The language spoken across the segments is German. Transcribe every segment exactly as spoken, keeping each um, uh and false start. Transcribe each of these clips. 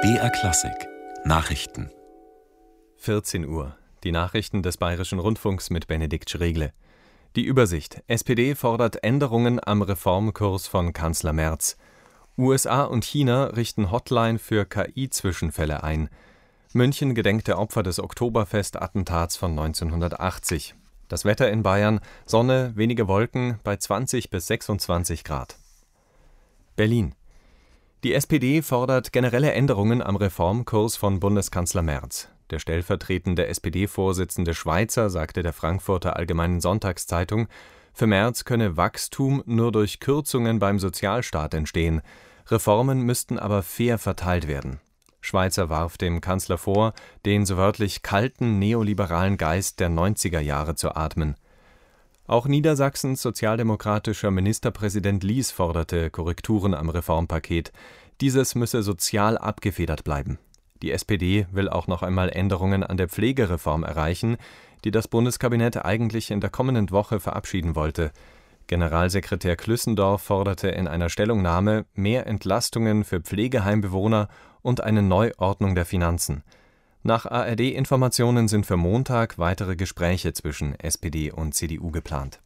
B R Klassik Nachrichten. vierzehn Uhr. Die Nachrichten des Bayerischen Rundfunks mit Benedikt Schregle. Die Übersicht. S P D fordert Änderungen am Reformkurs von Kanzler Merz. U S A und China richten Hotline für K I-Zwischenfälle ein. München gedenkt der Opfer des Oktoberfest-Attentats von neunzehnhundertachtzig. Das Wetter in Bayern: Sonne, wenige Wolken bei zwanzig bis sechsundzwanzig Grad. Berlin. Die S P D fordert generelle Änderungen am Reformkurs von Bundeskanzler Merz. Der stellvertretende S P D-Vorsitzende Schweizer sagte der Frankfurter Allgemeinen Sonntagszeitung, für Merz könne Wachstum nur durch Kürzungen beim Sozialstaat entstehen. Reformen müssten aber fair verteilt werden. Schweizer warf dem Kanzler vor, den so wörtlich kalten neoliberalen Geist der neunziger Jahre zu atmen. Auch Niedersachsens sozialdemokratischer Ministerpräsident Lies forderte Korrekturen am Reformpaket. Dieses müsse sozial abgefedert bleiben. Die S P D will auch noch einmal Änderungen an der Pflegereform erreichen, die das Bundeskabinett eigentlich in der kommenden Woche verabschieden wollte. Generalsekretär Klüssendorf forderte in einer Stellungnahme mehr Entlastungen für Pflegeheimbewohner und eine Neuordnung der Finanzen. Nach A R D-Informationen sind für Montag weitere Gespräche zwischen S P D und C D U geplant.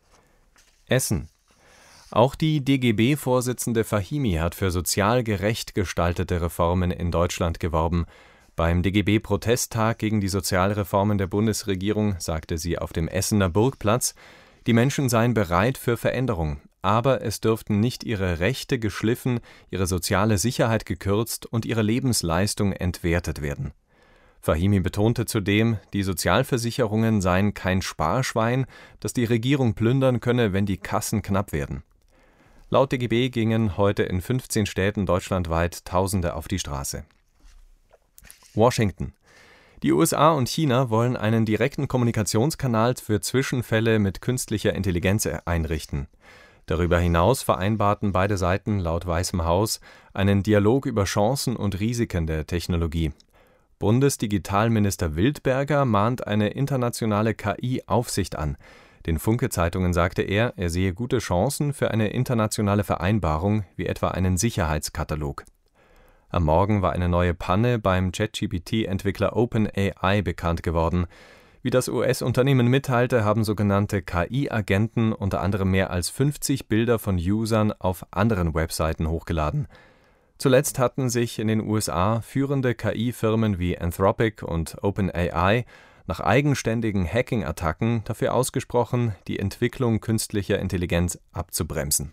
Essen. Auch die D G B-Vorsitzende Fahimi hat für sozial gerecht gestaltete Reformen in Deutschland geworben. Beim D G B-Protesttag gegen die Sozialreformen der Bundesregierung sagte sie auf dem Essener Burgplatz, die Menschen seien bereit für Veränderung, aber es dürften nicht ihre Rechte geschliffen, ihre soziale Sicherheit gekürzt und ihre Lebensleistung entwertet werden. Fahimi betonte zudem, die Sozialversicherungen seien kein Sparschwein, das die Regierung plündern könne, wenn die Kassen knapp werden. Laut D G B gingen heute in fünfzehn Städten deutschlandweit Tausende auf die Straße. Washington. Die U S A und China wollen einen direkten Kommunikationskanal für Zwischenfälle mit künstlicher Intelligenz einrichten. Darüber hinaus vereinbarten beide Seiten laut Weißem Haus einen Dialog über Chancen und Risiken der Technologie. Bundesdigitalminister Wildberger mahnt eine internationale K I-Aufsicht an. Den Funke-Zeitungen sagte er, er sehe gute Chancen für eine internationale Vereinbarung, wie etwa einen Sicherheitskatalog. Am Morgen war eine neue Panne beim ChatGPT-Entwickler OpenAI bekannt geworden. Wie das U S-Unternehmen mitteilte, haben sogenannte K I-Agenten unter anderem mehr als fünfzig Bilder von Usern auf anderen Webseiten hochgeladen. Zuletzt hatten sich in den U S A führende K I-Firmen wie Anthropic und OpenAI nach eigenständigen Hacking-Attacken dafür ausgesprochen, die Entwicklung künstlicher Intelligenz abzubremsen.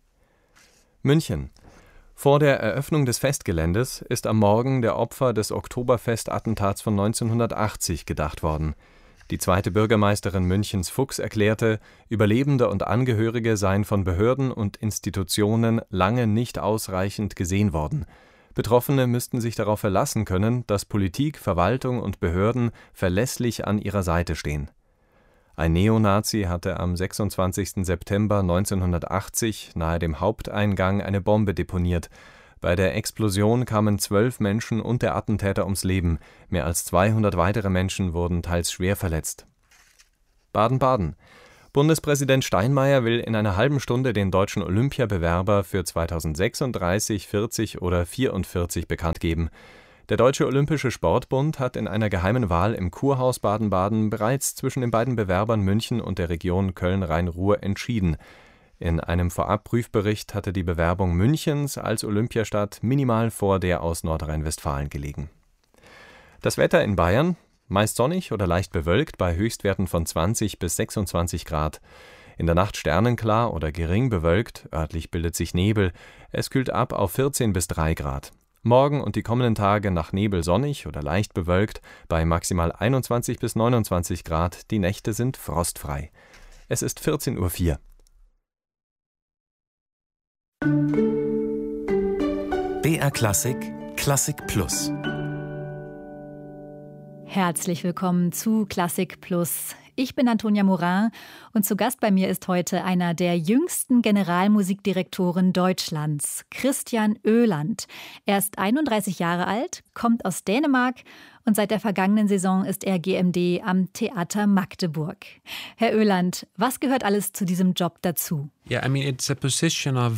München. Vor der Eröffnung des Festgeländes ist am Morgen der Opfer des Oktoberfest-Attentats von neunzehnhundertachtzig gedacht worden. Die zweite Bürgermeisterin Münchens Fuchs erklärte, Überlebende und Angehörige seien von Behörden und Institutionen lange nicht ausreichend gesehen worden. Betroffene müssten sich darauf verlassen können, dass Politik, Verwaltung und Behörden verlässlich an ihrer Seite stehen. Ein Neonazi hatte am sechsundzwanzigsten September neunzehnhundertachtzig nahe dem Haupteingang eine Bombe deponiert. Bei der Explosion kamen zwölf Menschen und der Attentäter ums Leben. Mehr als zweihundert weitere Menschen wurden teils schwer verletzt. Baden-Baden. Bundespräsident Steinmeier will in einer halben Stunde den deutschen Olympiabewerber für zweitausendsechsunddreißig, vierzig oder vierundvierzig bekannt geben. Der Deutsche Olympische Sportbund hat in einer geheimen Wahl im Kurhaus Baden-Baden bereits zwischen den beiden Bewerbern München und der Region Köln-Rhein-Ruhr entschieden. In einem Vorabprüfbericht hatte die Bewerbung Münchens als Olympiastadt minimal vor der aus Nordrhein-Westfalen gelegen. Das Wetter in Bayern: meist sonnig oder leicht bewölkt bei Höchstwerten von zwanzig bis sechsundzwanzig Grad. In der Nacht sternenklar oder gering bewölkt, örtlich bildet sich Nebel. Es kühlt ab auf vierzehn bis drei Grad. Morgen und die kommenden Tage nach Nebel sonnig oder leicht bewölkt bei maximal einundzwanzig bis neunundzwanzig Grad. Die Nächte sind frostfrei. Es ist vierzehn Uhr vier. B R Klassik Klassik Plus. Herzlich willkommen zu Klassik Plus. Ich bin Antonia Morin und zu Gast bei mir ist heute einer der jüngsten Generalmusikdirektoren Deutschlands, Christian Öland. Er ist einunddreißig Jahre alt, kommt aus Dänemark und seit der vergangenen Saison ist er G M D am Theater Magdeburg. Herr Öland, was gehört alles zu diesem Job dazu? Yeah, I mean, it's a position of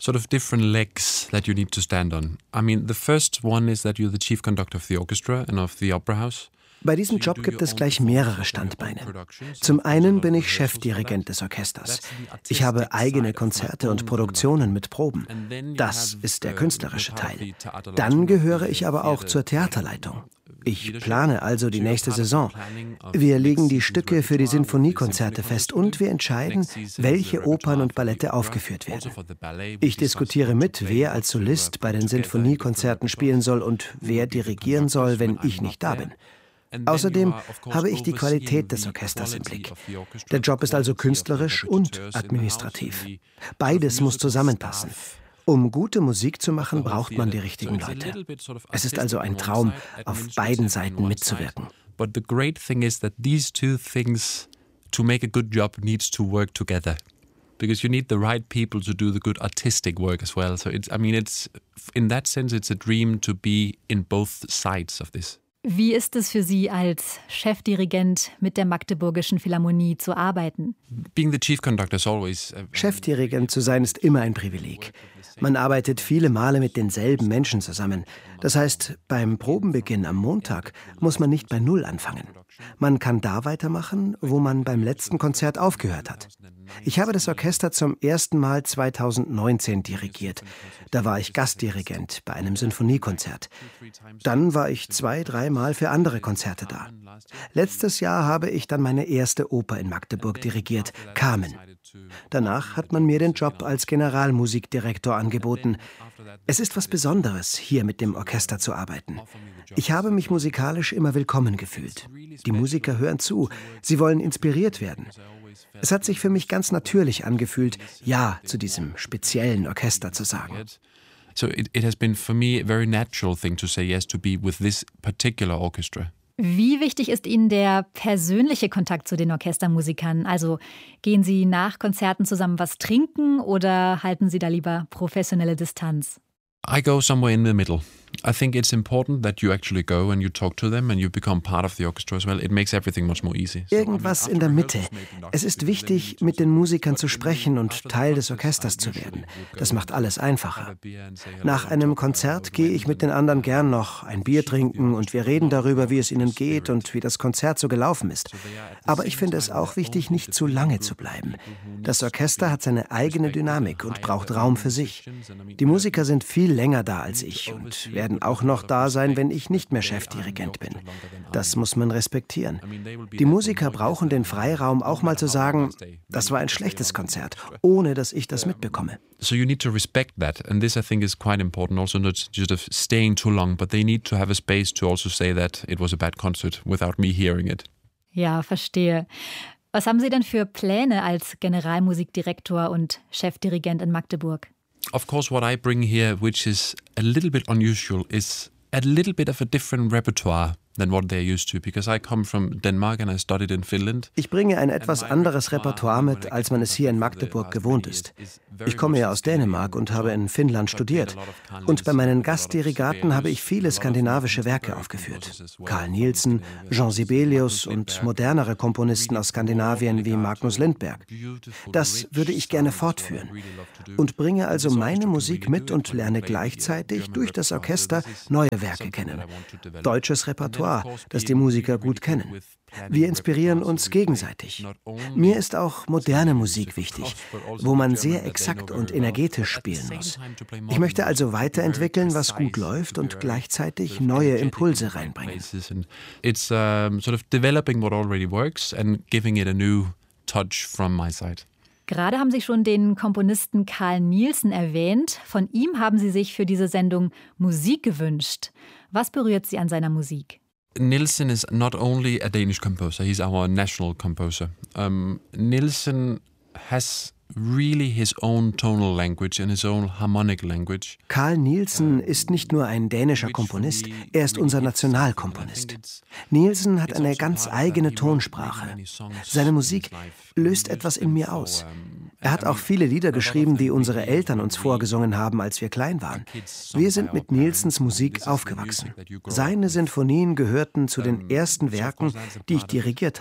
sort of different legs that you need to stand on. I mean, the first one is that you're the chief conductor of the orchestra and of the opera house. Bei diesem Job gibt es gleich mehrere Standbeine. Zum einen bin ich Chefdirigent des Orchesters. Ich habe eigene Konzerte und Produktionen mit Proben. Das ist der künstlerische Teil. Dann gehöre ich aber auch zur Theaterleitung. Ich plane also die nächste Saison. Wir legen die Stücke für die Sinfoniekonzerte fest und wir entscheiden, welche Opern und Ballette aufgeführt werden. Ich diskutiere mit, wer als Solist bei den Sinfoniekonzerten spielen soll und wer dirigieren soll, wenn ich nicht da bin. Außerdem habe ich die Qualität des Orchesters im Blick. Der Job ist also künstlerisch und administrativ. Beides muss zusammenpassen. Um gute Musik zu machen, braucht man die richtigen Leute. Es ist also ein Traum, auf beiden Seiten mitzuwirken. But the great thing is that these two things, to make a good job, needs to work together. Because you need the right people to do the good artistic work as well. So it's, I mean, it's in that sense, it's a dream to be in both sides of this. Wie ist es für Sie als Chefdirigent mit der Magdeburgischen Philharmonie zu arbeiten? Being the chief conductor is always Chefdirigent zu sein ist immer ein Privileg. Man arbeitet viele Male mit denselben Menschen zusammen. Das heißt, beim Probenbeginn am Montag muss man nicht bei Null anfangen. Man kann da weitermachen, wo man beim letzten Konzert aufgehört hat. Ich habe das Orchester zum ersten Mal zweitausendneunzehn dirigiert. Da war ich Gastdirigent bei einem Sinfoniekonzert. Dann war ich zwei, dreimal für andere Konzerte da. Letztes Jahr habe ich dann meine erste Oper in Magdeburg dirigiert, Carmen. Danach hat man mir den Job als Generalmusikdirektor angeboten. Es ist was Besonderes, hier mit dem Orchester zu arbeiten. Ich habe mich musikalisch immer willkommen gefühlt. Die Musiker hören zu, sie wollen inspiriert werden. Es hat sich für mich ganz natürlich angefühlt, Ja zu diesem speziellen Orchester zu sagen. So it, it has been for me a very natural thing to say yes to be with this particular orchestra. Wie wichtig ist Ihnen der persönliche Kontakt zu den Orchestermusikern? Also gehen Sie nach Konzerten zusammen was trinken oder halten Sie da lieber professionelle Distanz? I go somewhere in the middle. I think it's important that you actually go and you talk to them and you become part of the orchestra as well. It makes everything much more easy. Irgendwas in der Mitte. Es ist wichtig, mit den Musikern zu sprechen und Teil des Orchesters zu werden. Das macht alles einfacher. Nach einem Konzert gehe ich mit den anderen gern noch ein Bier trinken und wir reden darüber, wie es ihnen geht und wie das Konzert so gelaufen ist. Aber ich finde es auch wichtig, nicht zu lange zu bleiben. Das Orchester hat seine eigene Dynamik und braucht Raum für sich. Die Musiker sind viel länger da als ich und werden auch noch da sein, wenn ich nicht mehr Chefdirigent bin. Das muss man respektieren. Die Musiker brauchen den Freiraum, auch mal zu sagen, das war ein schlechtes Konzert, ohne dass ich das mitbekomme. So you need to respect that, and this I think is quite important. Also not just of staying too long, but they need to have a space to also say that it was a bad concert without me hearing it. Ja, verstehe. Was haben Sie denn für Pläne als Generalmusikdirektor und Chefdirigent in Magdeburg? Of course, what I bring here, which is a little bit unusual, is a little bit of a different repertoire than what they're used to, because I come from Denmark and I studied in Finland. Ich bringe ein etwas anderes Repertoire mit, als man es hier in Magdeburg gewohnt ist. Ich komme ja aus Dänemark und habe in Finnland studiert. Und bei meinen Gastdirigaten habe ich viele skandinavische Werke aufgeführt. Carl Nielsen, Jean Sibelius und modernere Komponisten aus Skandinavien wie Magnus Lindberg. Das würde ich gerne fortführen. Und bringe also meine Musik mit und lerne gleichzeitig durch das Orchester neue Werke kennen. Deutsches Repertoire, das die Musiker gut kennen. Wir inspirieren uns gegenseitig. Mir ist auch moderne Musik wichtig, wo man sehr exakt und energetisch spielen muss. Ich möchte also weiterentwickeln, was gut läuft und gleichzeitig neue Impulse reinbringen. It's um, sort of developing what already works and giving it a new touch from my side. Gerade haben Sie schon den Komponisten Carl Nielsen erwähnt. Von ihm haben Sie sich für diese Sendung Musik gewünscht. Was berührt Sie an seiner Musik? Nielsen is not only a Danish composer, he's our national composer. Um, Nielsen has really his own tonal language and his own harmonic language. Carl Nielsen ist nicht nur ein dänischer Komponist, er ist unser Nationalkomponist. Nielsen hat eine ganz eigene Tonsprache. Seine Musik löst etwas in mir aus. Er hat auch viele Lieder geschrieben, die unsere Eltern uns vorgesungen haben, als wir klein waren. Wir sind mit Nielsens Musik aufgewachsen. Seine Sinfonien gehörten zu den ersten Werken, die ich dirigiert habe.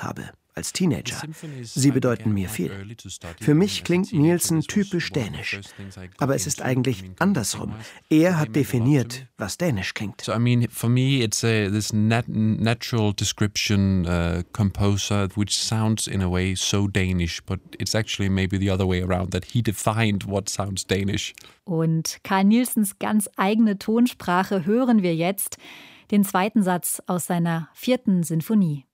als Teenager. Sie bedeuten mir viel. Für mich klingt Nielsen typisch dänisch. Aber es ist eigentlich andersrum. Er hat definiert, was dänisch klingt. So I mean, for me it's a, this nat natural description uh, composer which sounds in a way so Danish, but it's actually maybe the other way around, that he defined what sounds Danish. Und Carl Nielsens ganz eigene Tonsprache hören wir jetzt, den zweiten Satz aus seiner vierten Sinfonie.